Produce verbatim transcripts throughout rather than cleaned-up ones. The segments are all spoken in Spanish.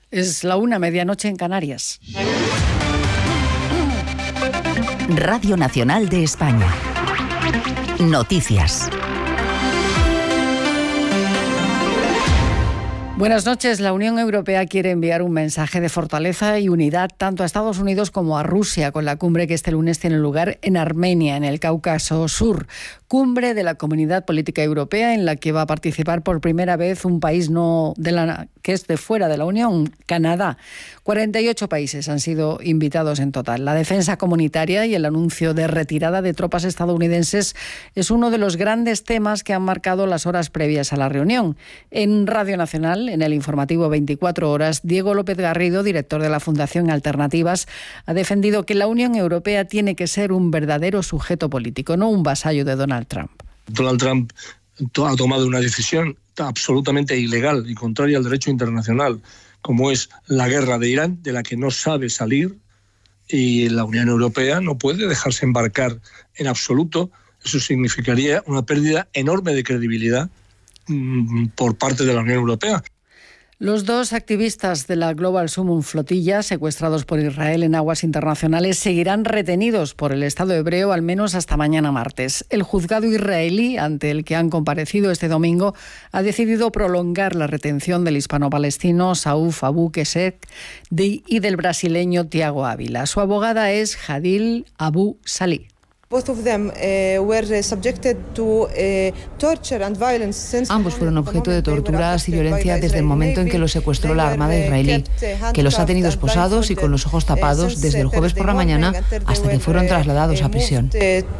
Es la una, medianoche en Canarias. Radio Nacional de España. Noticias. Buenas noches. La Unión Europea quiere enviar un mensaje de fortaleza y unidad tanto a Estados Unidos como a Rusia con la cumbre que este lunes tiene lugar en Armenia, en el Cáucaso Sur. Cumbre de la Comunidad Política Europea en la que va a participar por primera vez un país no de la, que es de fuera de la Unión, Canadá. cuarenta y ocho países han sido invitados en total. La defensa comunitaria y el anuncio de retirada de tropas estadounidenses es uno de los grandes temas que han marcado las horas previas a la reunión. En Radio Nacional, en el informativo veinticuatro horas, Diego López Garrido, director de la Fundación Alternativas, ha defendido que la Unión Europea tiene que ser un verdadero sujeto político, no un vasallo de Donald Trump. Donald Trump ha tomado una decisión absolutamente ilegal y contraria al derecho internacional, como es la guerra de Irán, de la que no sabe salir, y la Unión Europea no puede dejarse embarcar en absoluto. Eso significaría una pérdida enorme de credibilidad mmm, por parte de la Unión Europea. Los dos activistas de la Global Summum Flotilla, secuestrados por Israel en aguas internacionales, seguirán retenidos por el Estado hebreo al menos hasta mañana martes. El juzgado israelí, ante el que han comparecido este domingo, ha decidido prolongar la retención del hispano-palestino Saouf Abu Qessek y del brasileño Tiago Ávila. Su abogada es Hadil Abu Salih. Ambos fueron objeto de torturas y violencia desde el momento en que los secuestró la Armada israelí, que los ha tenido esposados y con los ojos tapados desde el jueves por la mañana hasta que fueron trasladados a prisión.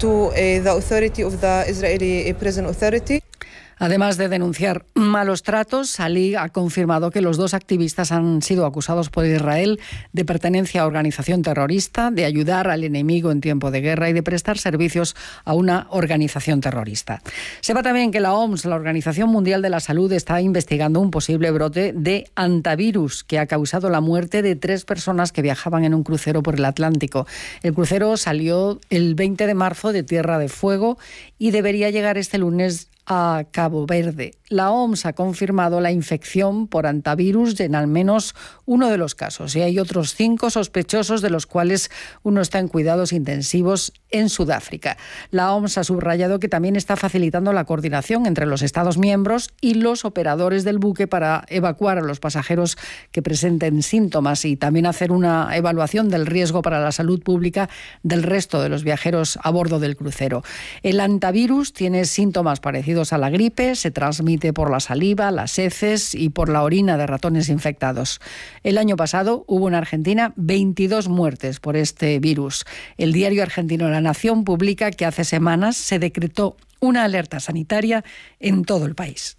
Además de denunciar malos tratos, Salih ha confirmado que los dos activistas han sido acusados por Israel de pertenencia a organización terrorista, de ayudar al enemigo en tiempo de guerra y de prestar servicios a una organización terrorista. Sepa también que la O M S, la Organización Mundial de la Salud, está investigando un posible brote de hantavirus que ha causado la muerte de tres personas que viajaban en un crucero por el Atlántico. El crucero salió el veinte de marzo de Tierra de Fuego y debería llegar este lunes a Cabo Verde. La O M S ha confirmado la infección por hantavirus en al menos uno de los casos y hay otros cinco sospechosos, de los cuales uno está en cuidados intensivos en Sudáfrica. La O M S ha subrayado que también está facilitando la coordinación entre los Estados miembros y los operadores del buque para evacuar a los pasajeros que presenten síntomas y también hacer una evaluación del riesgo para la salud pública del resto de los viajeros a bordo del crucero. El hantavirus tiene síntomas parecidos a la gripe, se transmite por la saliva, las heces y por la orina de ratones infectados. El año pasado hubo en Argentina veintidós muertes por este virus. El diario argentino La Nación publica que hace semanas se decretó una alerta sanitaria en todo el país.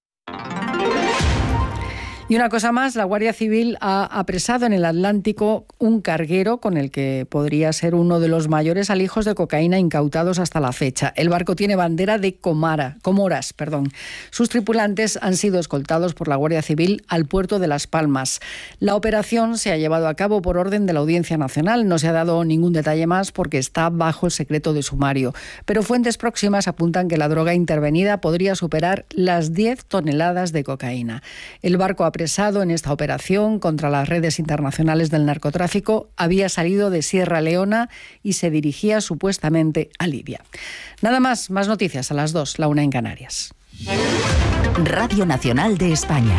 Y una cosa más, la Guardia Civil ha apresado en el Atlántico un carguero con el que podría ser uno de los mayores alijos de cocaína incautados hasta la fecha. El barco tiene bandera de Comara, Comoras. Perdón. Sus tripulantes han sido escoltados por la Guardia Civil al puerto de Las Palmas. La operación se ha llevado a cabo por orden de la Audiencia Nacional. No se ha dado ningún detalle más porque está bajo el secreto de sumario. Pero fuentes próximas apuntan que la droga intervenida podría superar las diez toneladas de cocaína. El barco apresado en esta operación contra las redes internacionales del narcotráfico había salido de Sierra Leona y se dirigía supuestamente a Libia. Nada más, más noticias a las dos, la una en Canarias. Radio Nacional de España.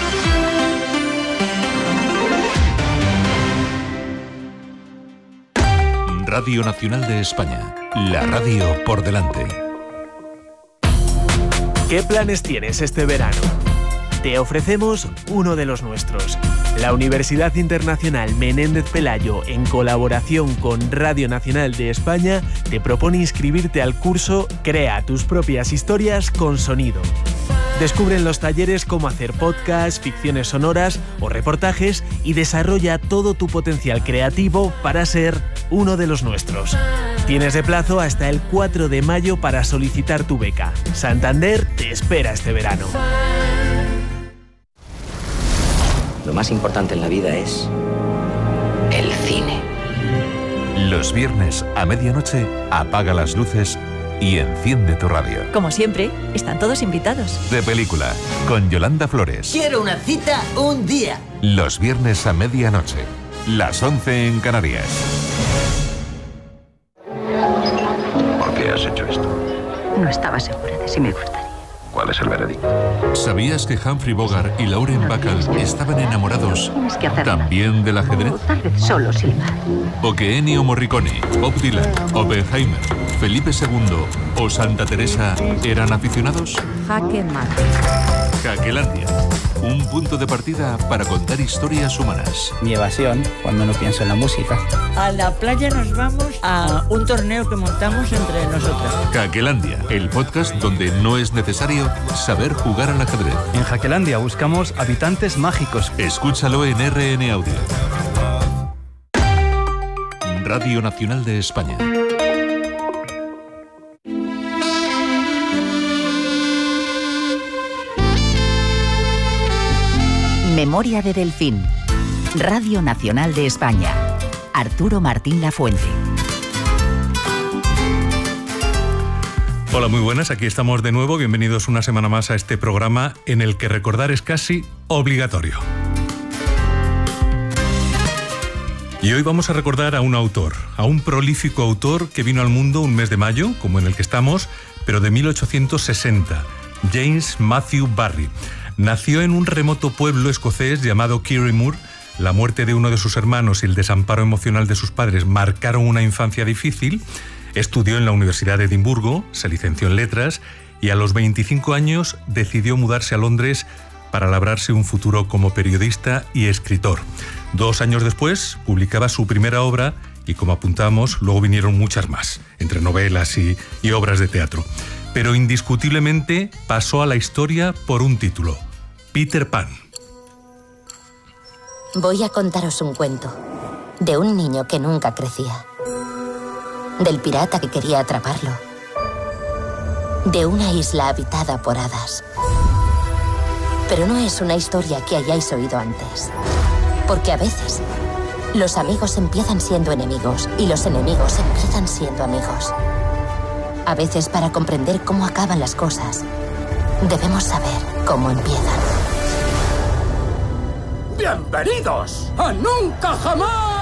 Radio Nacional de España, la radio por delante. ¿Qué planes tienes este verano? Te ofrecemos uno de los nuestros. La Universidad Internacional Menéndez Pelayo, en colaboración con Radio Nacional de España, te propone inscribirte al curso Crea tus propias historias con sonido. Descubre en los talleres cómo hacer podcasts, ficciones sonoras o reportajes y desarrolla todo tu potencial creativo para ser uno de los nuestros. Tienes de plazo hasta el cuatro de mayo para solicitar tu beca. Santander te espera este verano. Lo más importante en la vida es el cine. Los viernes a medianoche apaga las luces y enciende tu radio. Como siempre, están todos invitados. De Película, con Yolanda Flores. Quiero una cita un día. Los viernes a medianoche, las once en Canarias. ¿Por qué has hecho esto? No estaba segura de si me gustaría. ¿Cuál es el veredicto? ¿Sabías que Humphrey Bogart y Lauren Bacall estaban enamorados también del ajedrez? O tal vez solo silbar. ¿O que Ennio Morricone, Bob Dylan, Oppenheimer, Felipe segundo o Santa Teresa eran aficionados? Jaque mate. Jaquelandia, un punto de partida para contar historias humanas. Mi evasión, cuando no pienso en la música. A la playa nos vamos a un torneo que montamos entre nosotros. Jaquelandia, el podcast donde no es necesario saber jugar al ajedrez. En Jaquelandia buscamos habitantes mágicos. Escúchalo en R N Audio. Radio Nacional de España. Memoria de Delfín. Radio Nacional de España. Arturo Martín Lafuente. Hola, muy buenas. Aquí estamos de nuevo. Bienvenidos una semana más a este programa en el que recordar es casi obligatorio. Y hoy vamos a recordar a un autor, a un prolífico autor que vino al mundo un mes de mayo, como en el que estamos, pero de mil ochocientos sesenta, James Matthew Barrie. Nació en un remoto pueblo escocés llamado Kirriemuir. La muerte de uno de sus hermanos y el desamparo emocional de sus padres marcaron una infancia difícil. Estudió en la Universidad de Edimburgo, se licenció en letras y a los veinticinco años decidió mudarse a Londres para labrarse un futuro como periodista y escritor. Dos años después publicaba su primera obra y, como apuntamos, luego vinieron muchas más, entre novelas y, y obras de teatro. Pero indiscutiblemente pasó a la historia por un título: Peter Pan. Voy a contaros un cuento de un niño que nunca crecía, del pirata que quería atraparlo, de una isla habitada por hadas. Pero no es una historia que hayáis oído antes, porque a veces los amigos empiezan siendo enemigos y los enemigos empiezan siendo amigos. A veces, para comprender cómo acaban las cosas, debemos saber cómo empiezan. ¡Bienvenidos a Nunca Jamás!